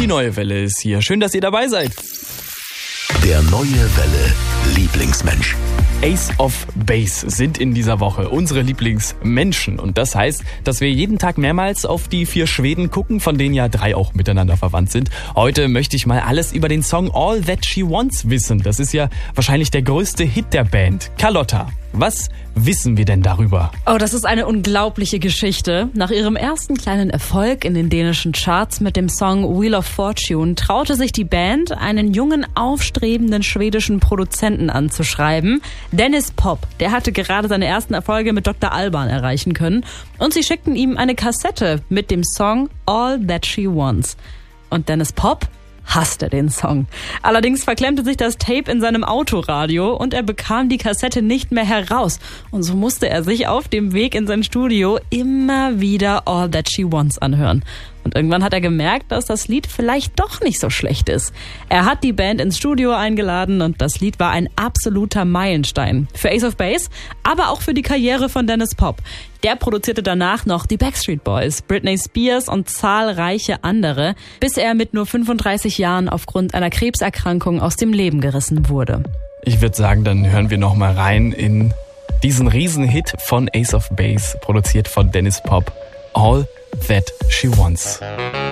Die neue Welle ist hier. Schön, dass ihr dabei seid. Der neue Welle Lieblingsmensch. Ace of Base sind in dieser Woche unsere Lieblingsmenschen. Und das heißt, dass wir jeden Tag mehrmals auf die 4 Schweden gucken, von denen ja 3 auch miteinander verwandt sind. Heute möchte ich mal alles über den Song All That She Wants wissen. Das ist ja wahrscheinlich der größte Hit der Band. Carlotta, was wissen wir denn darüber? Oh, das ist eine unglaubliche Geschichte. Nach ihrem ersten kleinen Erfolg in den dänischen Charts mit dem Song Wheel of Fortune traute sich die Band, einen jungen, aufstrebenden schwedischen Produzenten anzuschreiben. Dennis Pop, der hatte gerade seine ersten Erfolge mit Dr. Alban erreichen können. Und sie schickten ihm eine Kassette mit dem Song All That She Wants. Und Dennis Pop hasste den Song. Allerdings verklemmte sich das Tape in seinem Autoradio und er bekam die Kassette nicht mehr heraus. Und so musste er sich auf dem Weg in sein Studio immer wieder All That She Wants anhören. Und irgendwann hat er gemerkt, dass das Lied vielleicht doch nicht so schlecht ist. Er hat die Band ins Studio eingeladen und das Lied war ein absoluter Meilenstein. Für Ace of Base, aber auch für die Karriere von Dennis Pop. Der produzierte danach noch die Backstreet Boys, Britney Spears und zahlreiche andere, bis er mit nur 35 Jahren aufgrund einer Krebserkrankung aus dem Leben gerissen wurde. Ich würde sagen, dann hören wir noch mal rein in diesen Riesenhit von Ace of Base, produziert von Dennis Pop. All That She Wants.